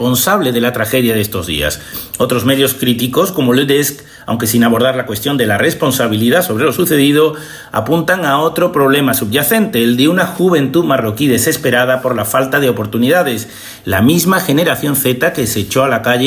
responsable de la tragedia de estos días. Otros medios críticos, como Le Desk, aunque sin abordar la cuestión de la responsabilidad sobre lo sucedido, apuntan a otro problema subyacente, el de una juventud marroquí desesperada por la falta de oportunidades, la misma generación Z que se echó a la calle